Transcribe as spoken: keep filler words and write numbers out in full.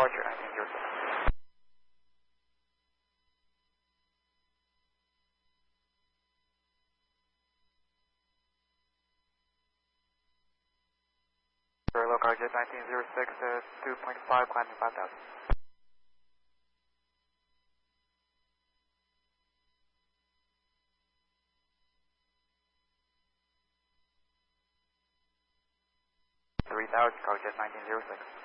Departure nineteen zero six. Local Jet nineteen zero six, uh, two point five, climbing five thousand. three thousand, Cargo Jet nineteen zero six.